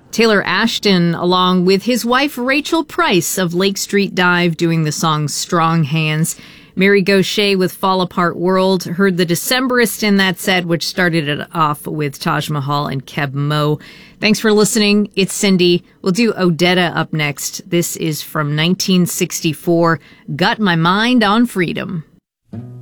Taylor Ashton, along with his wife Rachel Price of Lake Street Dive, doing the song Strong Hands. Mary Gauthier with Fall Apart World. Heard the Decemberist in that set, which started it off with Taj Mahal and Keb Mo. Thanks for listening. It's Cindy. We'll do Odetta up next. This is from 1964, Got My Mind on Freedom.